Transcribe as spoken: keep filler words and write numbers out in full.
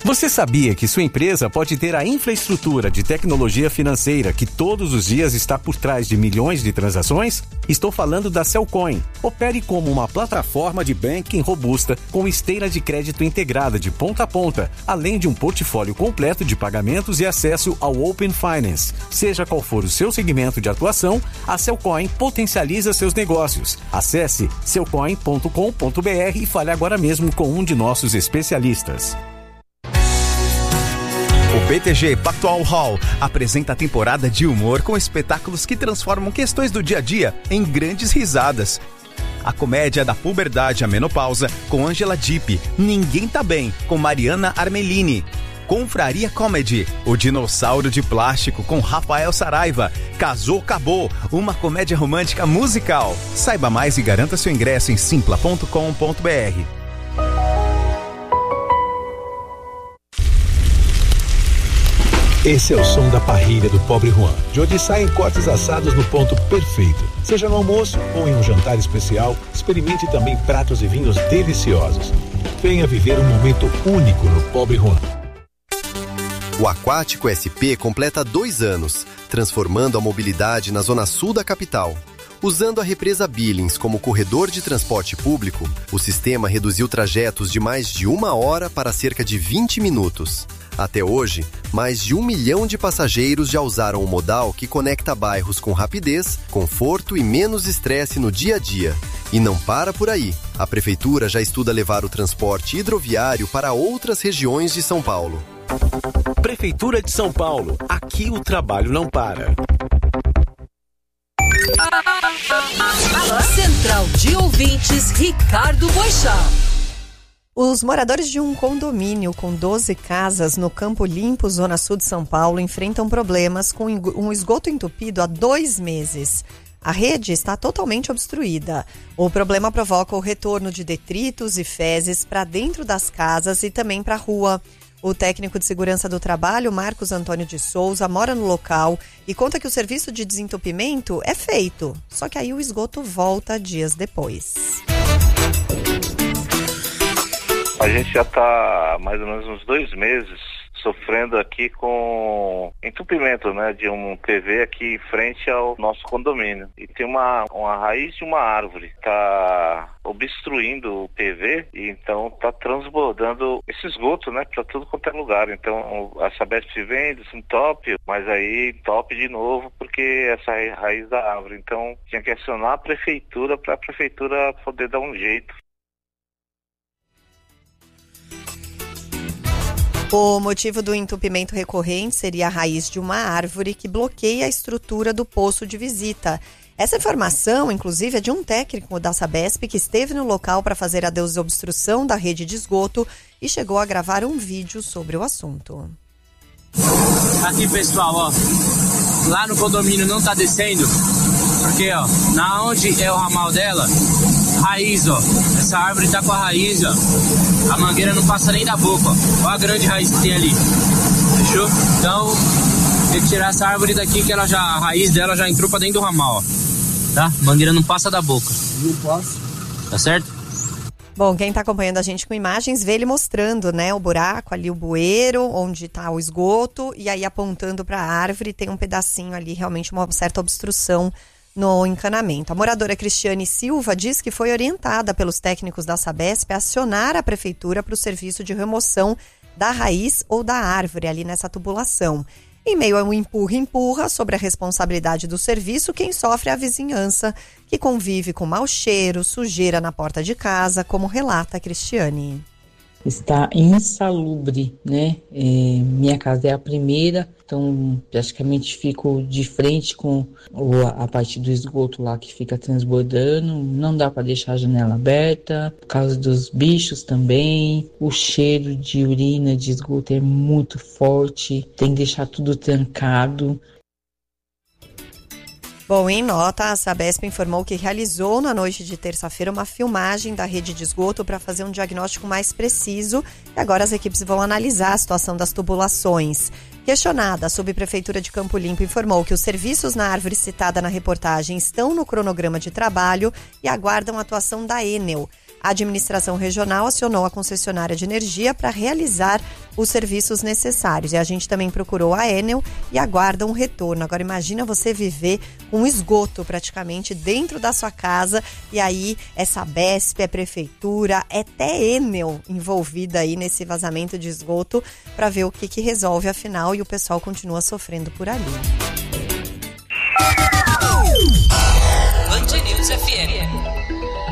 Você sabia que sua empresa pode ter a infraestrutura de tecnologia financeira que todos os dias está por trás de milhões de transações? Estou falando da Cellcoin. Opere como uma plataforma de banking robusta com esteira de crédito integrada de ponta a ponta, além de um portfólio completo de pagamentos e acesso ao Open Finance. Seja qual for o seu segmento de atuação, a Cellcoin potencializa seus negócios. Acesse cellcoin ponto com ponto b r e fale agora mesmo com um de nossos especialistas. O B T G Pactual Hall apresenta a temporada de humor com espetáculos que transformam questões do dia a dia em grandes risadas. A comédia da puberdade à menopausa com Angela Dipp, Ninguém Tá Bem com Mariana Armelini. Confraria Comedy, o dinossauro de plástico com Rafael Saraiva. Casou, Acabou, uma comédia romântica musical. Saiba mais e garanta seu ingresso em simpla ponto com ponto b r. Esse é o som da parrilha do Pobre Juan, de onde saem cortes assados no ponto perfeito. Seja no almoço ou em um jantar especial, experimente também pratos e vinhos deliciosos. Venha viver um momento único no Pobre Juan. O Aquático S P completa dois anos, transformando a mobilidade na zona sul da capital. Usando a represa Billings como corredor de transporte público, o sistema reduziu trajetos de mais de uma hora para cerca de vinte minutos. Até hoje, mais de um milhão de passageiros já usaram o modal que conecta bairros com rapidez, conforto e menos estresse no dia a dia. E não para por aí. A Prefeitura já estuda levar o transporte hidroviário para outras regiões de São Paulo. Prefeitura de São Paulo. Aqui o trabalho não para. Central de Ouvintes, Ricardo Boixá. Os moradores de um condomínio com doze casas no Campo Limpo, zona sul de São Paulo, enfrentam problemas com um esgoto entupido há dois meses. A rede está totalmente obstruída. O problema provoca o retorno de detritos e fezes para dentro das casas e também para a rua. O técnico de segurança do trabalho, Marcos Antônio de Souza, mora no local e conta que o serviço de desentupimento é feito, só que aí o esgoto volta dias depois. A gente já está há mais ou menos uns dois meses sofrendo aqui com entupimento, né, de um P V aqui em frente ao nosso condomínio. E tem uma, uma raiz de uma árvore, está obstruindo o P V e então está transbordando esse esgoto, né, para tudo quanto é lugar. Então a Sabesp vem, desentope, mas aí tope de novo porque essa raiz da árvore. Então tinha que acionar a prefeitura para a prefeitura poder dar um jeito. O motivo do entupimento recorrente seria a raiz de uma árvore que bloqueia a estrutura do poço de visita. Essa informação, inclusive, é de um técnico da Sabesp que esteve no local para fazer a desobstrução da rede de esgoto e chegou a gravar um vídeo sobre o assunto. Aqui, pessoal, ó, lá no condomínio não tá descendo, porque, ó, na onde é o ramal dela, raiz, ó, essa árvore tá com a raiz, ó, a mangueira não passa nem da boca, ó, ó a grande raiz que tem ali, fechou? Então, tem que tirar essa árvore daqui que ela já, a raiz dela já entrou pra dentro do ramal, ó, tá? A mangueira não passa da boca. Não passa. Tá certo? Bom, quem está acompanhando a gente com imagens, vê ele mostrando, né, o buraco ali, o bueiro, onde está o esgoto, e aí apontando para a árvore, tem um pedacinho ali, realmente uma certa obstrução no encanamento. A moradora Cristiane Silva diz que foi orientada pelos técnicos da Sabesp a acionar a prefeitura para o serviço de remoção da raiz ou da árvore ali nessa tubulação. Em meio a um empurra-empurra sobre a responsabilidade do serviço, quem sofre é a vizinhança, que convive com mau cheiro, sujeira na porta de casa, como relata a Cristiane. Está insalubre, né? É, minha casa é a primeira, então praticamente fico de frente com a parte do esgoto lá que fica transbordando. Não dá para deixar a janela aberta, por causa dos bichos também. O cheiro de urina, de esgoto é muito forte, tem que deixar tudo trancado. Bom, em nota, a Sabesp informou que realizou na noite de terça-feira uma filmagem da rede de esgoto para fazer um diagnóstico mais preciso e agora as equipes vão analisar a situação das tubulações. Questionada, a subprefeitura de Campo Limpo informou que os serviços na árvore citada na reportagem estão no cronograma de trabalho e aguardam a atuação da Enel. A administração regional acionou a concessionária de energia para realizar os serviços necessários. E a gente também procurou a Enel e aguarda um retorno. Agora imagina você viver com um esgoto praticamente dentro da sua casa e aí é Sabesp, é prefeitura, é até Enel envolvida aí nesse vazamento de esgoto para ver o que que resolve afinal, e o pessoal continua sofrendo por ali. Band News F M.